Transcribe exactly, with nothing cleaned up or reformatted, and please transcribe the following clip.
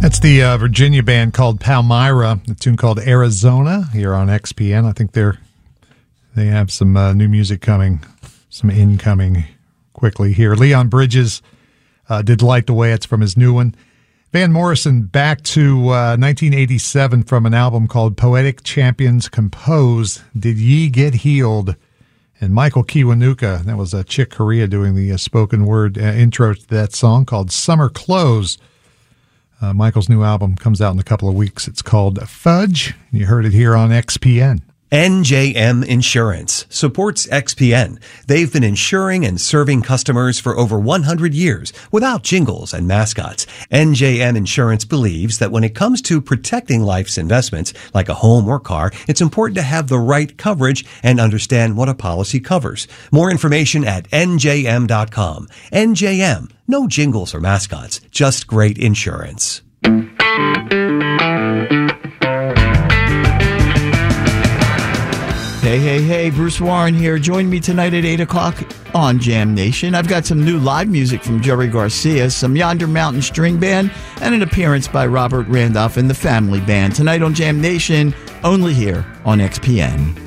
That's the uh, Virginia band called Palmyra, a tune called Arizona here on X P N. I think they're they have some uh, new music coming, some incoming quickly here. Leon Bridges uh, did Light the Way. It's from his new one. Van Morrison back to uh, nineteen eighty-seven from an album called Poetic Champions Compose, Did Ye Get Healed? And Michael Kiwanuka, that was uh, Chick Corea doing the uh, spoken word uh, intro to that song called Summer Clothes. Uh, Michael's new album comes out in a couple of weeks. It's called Fudge. You heard it here on X P N. N J M Insurance supports X P N. They've been insuring and serving customers for over one hundred years without jingles and mascots. N J M Insurance believes that when it comes to protecting life's investments, like a home or car, it's important to have the right coverage and understand what a policy covers. More information at N J M dot com. N J M, no jingles or mascots, just great insurance. Hey, hey, hey, Bruce Warren here. Join me tonight at eight o'clock on Jam Nation. I've got some new live music from Jerry Garcia, some Yonder Mountain String Band, and an appearance by Robert Randolph and the Family Band. Tonight on Jam Nation, only here on X P N.